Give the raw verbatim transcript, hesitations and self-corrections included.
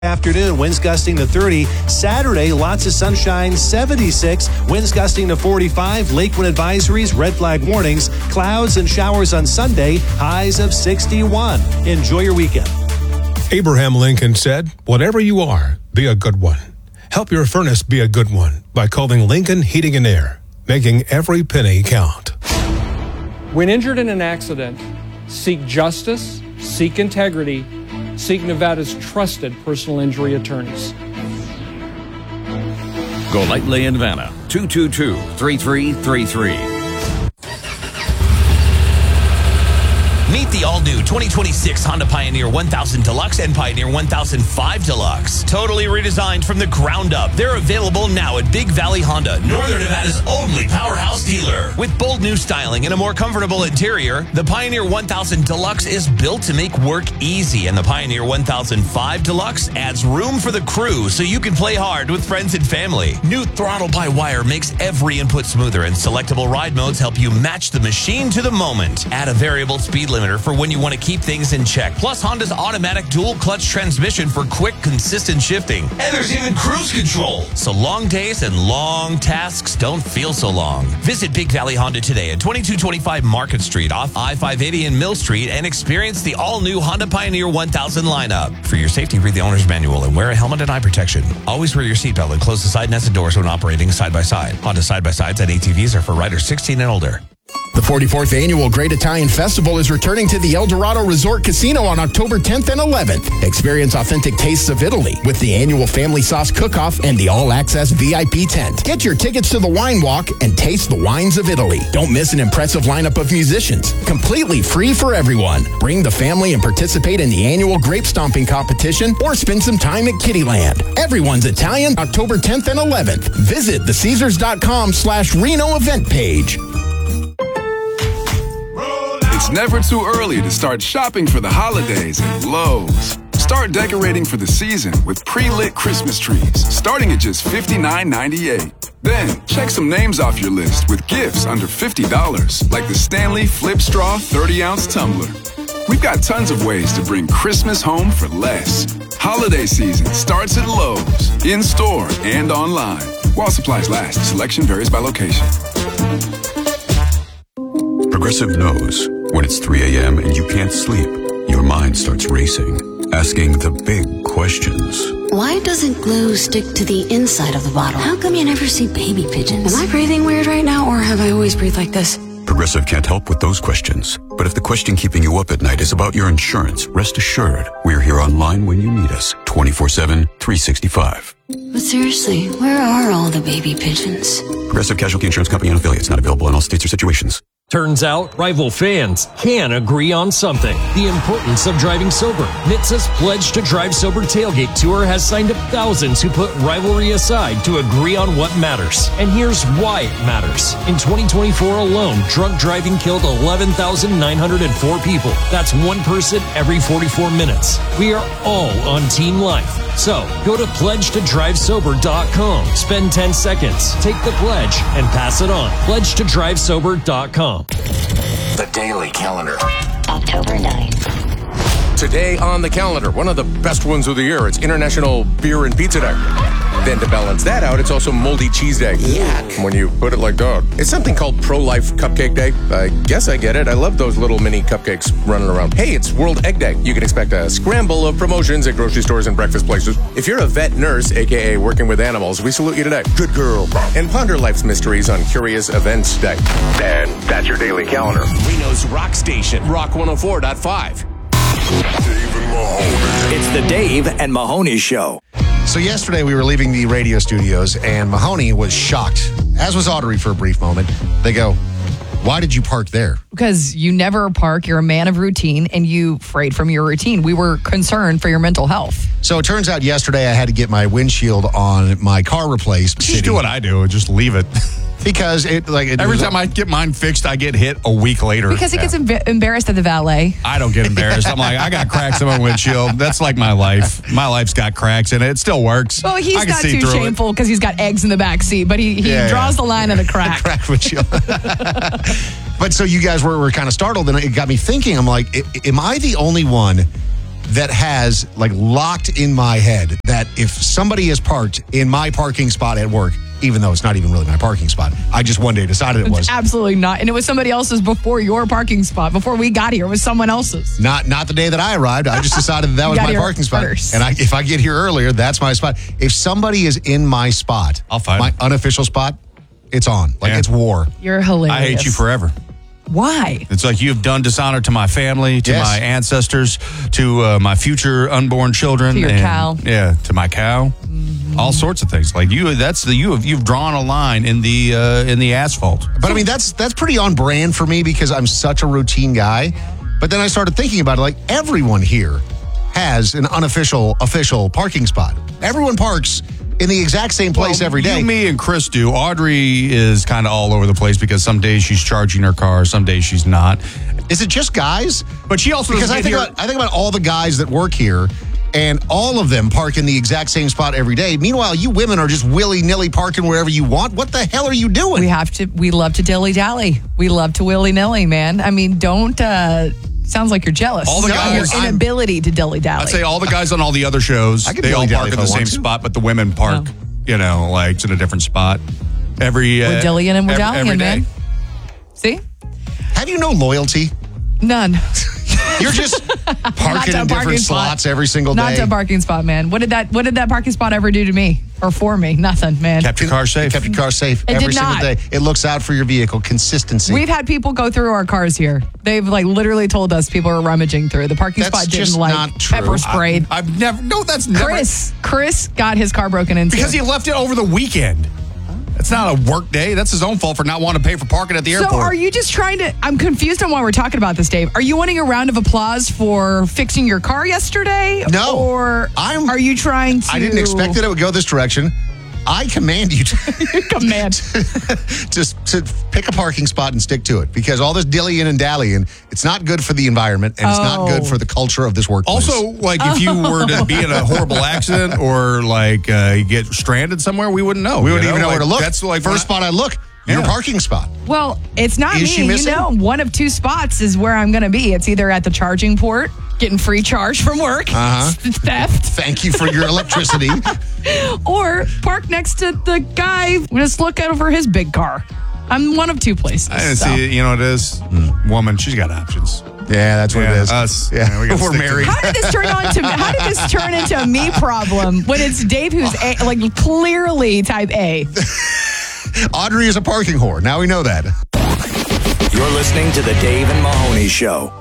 Afternoon, winds gusting to thirty. Saturday, lots of sunshine, seventy-six. Winds gusting to forty-five. Lake wind advisories, red flag warnings. Clouds and showers on Sunday, highs of sixty-one. Enjoy your weekend. Abraham Lincoln said, "Whatever you are, be a good one. Help your furnace be a good one by calling Lincoln Heating and Air, making every penny count." When injured in an accident, seek justice, seek integrity, seek Nevada's trusted personal injury attorneys. Golightly in Vanna, two two two, three three three three. Meet the all-new twenty twenty-six Honda Pioneer one thousand Deluxe and Pioneer one thousand five Deluxe. Totally redesigned from the ground up. They're available now at Big Valley Honda, Northern Nevada's only powerhouse dealer. With bold new styling and a more comfortable interior, the Pioneer one thousand Deluxe is built to make work easy, and the Pioneer one thousand five Deluxe adds room for the crew so you can play hard with friends and family. New throttle-by-wire makes every input smoother, and selectable ride modes help you match the machine to the moment. Add a variable speed limit for when you want to keep things in check. Plus, Honda's automatic dual-clutch transmission for quick, consistent shifting. And there's even cruise control. So long days and long tasks don't feel so long. Visit Big Valley Honda today at twenty-two twenty-five Market Street off I five eighty and Mill Street and experience the all-new Honda Pioneer one thousand lineup. For your safety, read the owner's manual and wear a helmet and eye protection. Always wear your seatbelt and close the side nets and doors when operating side-by-side. Honda side-by-sides and A T Vs are for riders sixteen and older. The forty-fourth Annual Great Italian Festival is returning to the El Dorado Resort Casino on October tenth and eleventh. Experience authentic tastes of Italy with the annual Family Sauce Cook-Off and the all-access V I P tent. Get your tickets to the Wine Walk and taste the wines of Italy. Don't miss an impressive lineup of musicians. Completely free for everyone. Bring the family and participate in the annual grape stomping competition or spend some time at Kittyland. Everyone's Italian, October tenth and eleventh. Visit the Caesars.com slash Reno event page. It's never too early to start shopping for the holidays at Lowe's. Start decorating for the season with pre-lit Christmas trees, starting at just fifty-nine ninety-eight. Then, check some names off your list with gifts under fifty dollars, like the Stanley Flip Straw thirty ounce tumbler. We've got tons of ways to bring Christmas home for less. Holiday season starts at Lowe's, in-store and online. While supplies last, selection varies by location. Progressive knows when it's three a.m. and you can't sleep, your mind starts racing, asking the big questions. Why doesn't glue stick to the inside of the bottle? How come you never see baby pigeons? Am I breathing weird right now, or have I always breathed like this? Progressive can't help with those questions. But if the question keeping you up at night is about your insurance, rest assured, we're here online when you need us, twenty-four seven, three sixty-five. But seriously, where are all the baby pigeons? Progressive Casualty Insurance Company and affiliates, not available in all states or situations. Turns out, rival fans can agree on something. The importance of driving sober. N H T S A's Pledge to Drive Sober Tailgate Tour has signed up thousands who put rivalry aside to agree on what matters. And here's why it matters. In twenty twenty-four alone, drunk driving killed eleven thousand nine hundred four people. That's one person every forty-four minutes. We are all on Team Life. So, go to pledge to drive sober dot com. Spend ten seconds, take the pledge, and pass it on. pledge to drive sober dot com. The Daily Calendar. October ninth. Today on the calendar, one of the best ones of the year. It's International Beer and Pizza Day. Then to balance that out, it's also Moldy Cheese Day. Yuck. When you put it like that. It's something called Pro-Life Cupcake Day. I guess I get it. I love those little mini cupcakes running around. Hey, it's World Egg Day. You can expect a scramble of promotions at grocery stores and breakfast places. If you're a vet nurse, a k a working with animals, we salute you today. Good girl. And ponder life's mysteries on Curious Events Day. And that's your Daily Calendar. Reno's Rock Station, Rock one oh four point five. It's the Dave and Mahoney Show. So yesterday we were leaving the radio studios and Mahoney was shocked, as was Audrey for a brief moment. They go, "Why did you park there?" Because you never park. You're a man of routine and you frayed from your routine. We were concerned for your mental health. So it turns out yesterday I had to get my windshield on my car replaced. Just do what I do. Just leave it. Because it like it every time I get mine fixed, I get hit a week later. Because he gets emb- embarrassed at the valet. I don't get embarrassed. I'm like, I got cracks in my windshield. That's like my life. My life's got cracks in it. It still works. Well, he's I can not see too through shameful because he's got eggs in the back seat, but he, he Yeah, draws yeah. the line at a crack. crack windshield. But so you guys were, were kind of startled, and it got me thinking. I'm like, am I the only one that has like locked in my head that if somebody is parked in my parking spot at work, even though it's not even really my parking spot, I just one day decided it was. Absolutely not. And it was somebody else's before your parking spot. Before we got here, it was someone else's. Not not the day that I arrived. I just decided that, that was my parking spot. First. And I, if I get here earlier, that's my spot. If somebody is in my spot, I'll fight my him. unofficial spot, it's on. Like Yeah. it's war. You're hilarious. I hate you forever. Why? It's like you've done dishonor to my family, to Yes. my ancestors, to uh, my future unborn children. To your and, cow. Yeah, to my cow. Mm-hmm. All sorts of things. Like you, that's the you have you've drawn a line in the uh, in the asphalt. But I mean, that's that's pretty on brand for me because I'm such a routine guy. But then I started thinking about it. Like everyone here has an unofficial official parking spot. Everyone parks in the exact same place Well, every day. You, me, and Chris do. Audrey is kind of all over the place because some days she's charging her car, some days she's not. Is it just guys? But she also because doesn't I get think here- about I think about all the guys that work here. And all of them park in the exact same spot every day. Meanwhile, you women are just willy-nilly parking wherever you want. What the hell are you doing? We have to, we love to dilly-dally. We love to willy-nilly, man. I mean, don't, uh, sounds like you're jealous. All the of guys- your inability to dilly-dally. I'd say all the guys on all the other shows, I could they all dilly-dally park in if the I want same to. spot, but the women park, you know, like it's in a different spot. Every uh, We're dillying and we're every, dallying, every day. man. See? Have you no loyalty? None. You're just Not parking to a in parking different spot. slots every single Not day. to a parking spot, man. What did that What did that parking spot ever do to me or for me? Nothing, man. Kept your car safe. Kept your car safe It every did single not. day. It looks out for your vehicle. Consistency. We've had people go through our cars here. They've like literally told us people are rummaging through. The parking That's spot didn't just like not true. pepper sprayed. I, I've never. No, that's never. Chris, Chris got his car broken into. Because he left it over the weekend. It's not a work day. That's his own fault for not wanting to pay for parking at the So airport. are you just trying to, I'm confused on why we're talking about this, Dave. Are you wanting a round of applause for fixing your car yesterday? No. Or I'm- are you trying to? I didn't expect that it would go this direction. I command you to, Command. just to pick a parking spot and stick to it because all this dillying and dallying, it's not good for the environment and it's not good Oh. for the culture of this workplace. Also, like if you were to be in a horrible accident or like uh, you get stranded somewhere, we wouldn't know. we you wouldn't even know Like, where to look. That's like first spot I look, your Yeah. parking spot. Well, it's not Is me. she You missing? know, one of two spots is where I'm going to be. It's either at the charging port, getting free charge from work, Uh-huh. theft, Thank you for your electricity. or park next to the guy, just look over his big car. I'm one of two places. I didn't so. see it. You know what it is? Woman, she's got options. Yeah, that's what Yeah, it is. us. Yeah, Yeah, we gotta we're stick to married. How did this turn on to? How did this turn into a me problem when it's Dave who's a, like clearly type A? Audrey is a parking whore. Now we know that. You're listening to The Dave and Mahoney Show.